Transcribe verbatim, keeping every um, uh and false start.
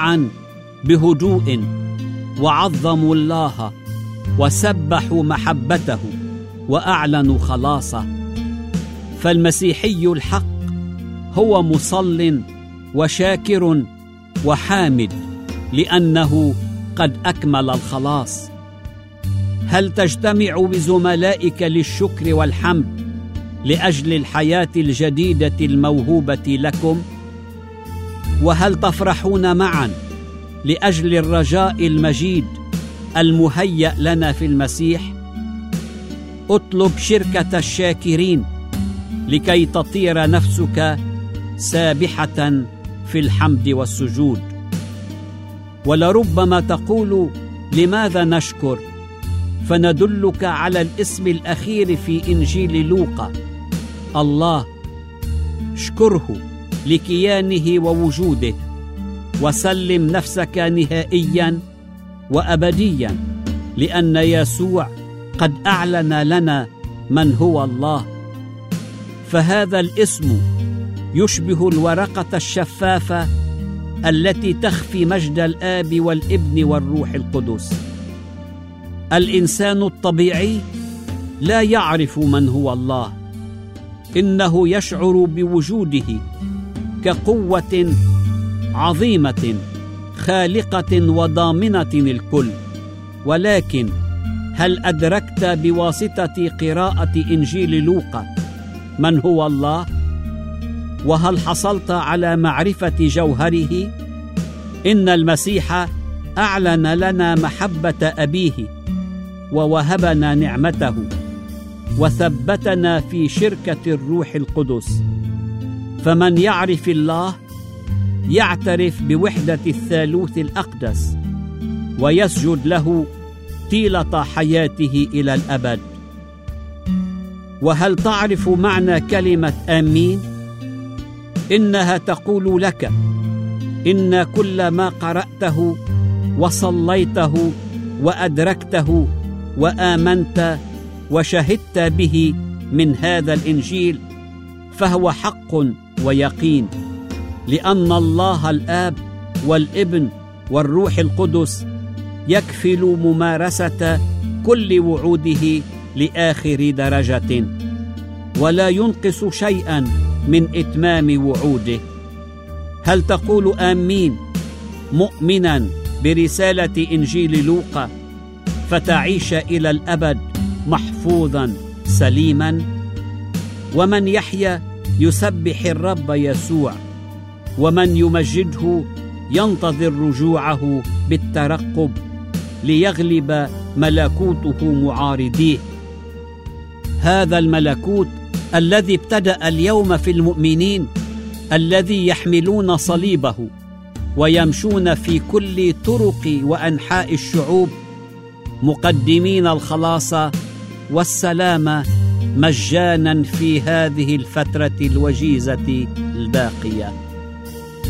معا بهدوء وعظموا الله وسبحوا محبته وأعلنوا خلاصه. فالمسيحي الحق هو مصل وشاكر وحامد لأنه قد أكمل الخلاص. هل تجتمع بزملائك للشكر والحمد لأجل الحياة الجديدة الموهوبة لكم؟ وهل تفرحون معا لأجل الرجاء المجيد المهيأ لنا في المسيح؟ اطلب شركة الشاكرين لكي تطير نفسك سابحة في الحمد والسجود. ولربما تقول: لماذا نشكر؟ فندلك على الاسم الأخير في إنجيل لوقا: الله. اشكره لكيانه ووجوده، وسلم نفسك نهائيا وأبديا، لأن يسوع قد أعلن لنا من هو الله. فهذا الاسم يشبه الورقة الشفافة التي تخفي مجد الآب والابن والروح القدس. الإنسان الطبيعي لا يعرف من هو الله، إنه يشعر بوجوده كقوة عظيمة خالقة وضامنة الكل. ولكن هل أدركت بواسطة قراءة إنجيل لوقا من هو الله؟ وهل حصلت على معرفة جوهره؟ إن المسيح أعلن لنا محبة أبيه، ووهبنا نعمته، وثبتنا في شركة الروح القدس. فمن يعرف الله يعترف بوحدة الثالوث الأقدس، ويسجد له طيلة حياته إلى الأبد. وهل تعرف معنى كلمة آمين؟ إنها تقول لك إن كل ما قرأته وصليته وأدركته وآمنت وشهدت به من هذا الإنجيل فهو حق ويقين، لأن الله الآب والابن والروح القدس يكفل ممارسة كل وعوده لآخر درجة، ولا ينقص شيئا من إتمام وعوده. هل تقول آمين مؤمنا برسالة إنجيل لوقا فتعيش إلى الأبد محفوظا سليما؟ ومن يحيا يسبح الرب يسوع، ومن يمجده ينتظر رجوعه بالترقب ليغلب ملكوته معارضيه. هذا الملكوت الذي ابتدأ اليوم في المؤمنين الذي يحملون صليبه ويمشون في كل طرق وأنحاء الشعوب مقدمين الخلاص والسلام مجانا في هذه الفترة الوجيزة الباقية.